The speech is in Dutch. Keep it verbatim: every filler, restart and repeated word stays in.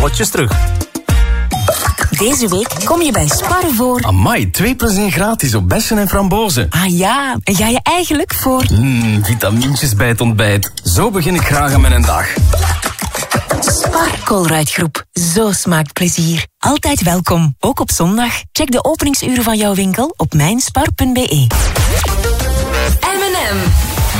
potjes terug. Deze week kom je bij Spar voor... Amai, twee plus één gratis op bessen en frambozen. Ah ja, en ga je eigenlijk voor... Mmm, vitamintjes bij het ontbijt. Zo begin ik graag aan mijn dag. Spar Colruyt-groep. Zo smaakt plezier. Altijd welkom, ook op zondag. Check de openingsuren van jouw winkel op mijnspar punt be. M en M.